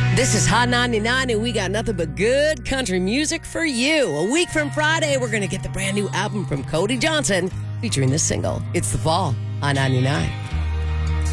This is Hot 99, and we got nothing but good country music for you. A week from Friday, we're going to get the brand new album from Cody Johnson featuring this single. It's The Fall on 99.